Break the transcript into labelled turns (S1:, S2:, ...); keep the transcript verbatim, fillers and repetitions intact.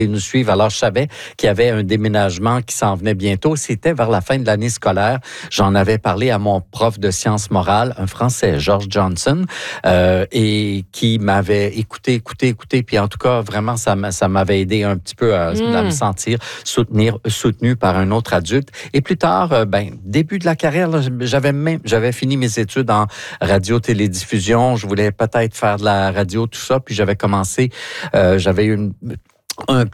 S1: nous suivent. Alors, je savais qu'il y avait un déménagement qui s'en venait bientôt. C'était vers la fin de l'année scolaire. J'en avais parlé à mon prof de sciences morales, un Français, George Johnson, euh, et qui m'avait écouté, écouté, écouté. Puis en tout cas, vraiment, ça, ça m'avait aidé un petit peu à, mmh. à me sentir soutenir, soutenu par un autre adulte. Et plus tard, euh, ben, début de la carrière, là, j'avais même, j'avais fini mes études en radio-télédiffusion. Je voulais peut-être faire de la radio, tout ça. Puis j'avais commencé, euh, j'avais eu une un